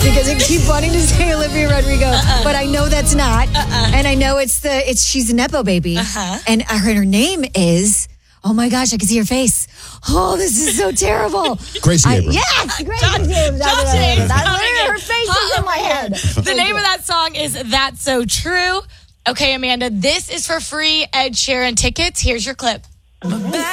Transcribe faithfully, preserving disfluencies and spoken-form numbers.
because I keep wanting to say Olivia Rodrigo, uh-uh. but I know that's not. Uh-uh. And I know it's the it's she's a Nepo baby. Uh-huh. And her, her name is, oh my gosh, I can see her face. Oh, this is so terrible. Gracie Abrams. Yes, Gracie Josh, Abrams. Josh is That's her face is in my head. The name of that song is That's So True. Okay, Amanda, this is for free Ed Sheeran tickets. Here's your clip.